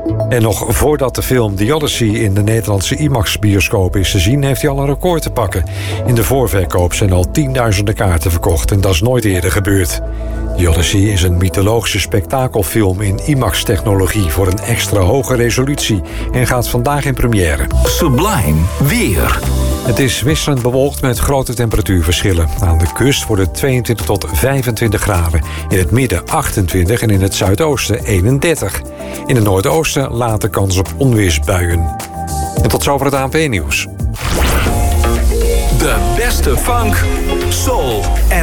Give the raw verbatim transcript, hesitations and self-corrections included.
En nog voordat de film The Odyssey in de Nederlandse IMAX-bioscoop is te zien, heeft hij al een record te pakken. In de voorverkoop zijn al tienduizenden kaarten verkocht en dat is nooit eerder gebeurd. The Odyssey is een mythologische spektakelfilm in IMAX-technologie voor een extra hoge resolutie en gaat vandaag in première. Sublime weer. Het is wisselend bewolkt met grote temperatuurverschillen. Aan de kust wordt het tweeëntwintig tot vijfentwintig graden. In het midden achtentwintig en in het zuidoosten eenendertig. In het noordoosten later kans op onweersbuien. En tot zover het A N P-nieuws. De beste funk, soul en